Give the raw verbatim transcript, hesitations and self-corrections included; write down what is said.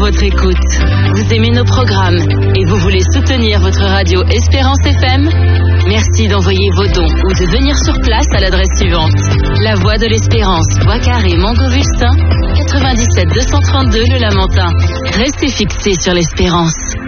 votre écoute. Vous aimez nos programmes et vous voulez soutenir votre radio Espérance F M? Merci d'envoyer vos dons ou de venir sur place à l'adresse suivante. La Voie de l'Espérance, Bois Carré, Montgovustin, quatre-vingt-dix-sept deux cent trente-deux Le Lamentin. Restez fixés sur l'Espérance.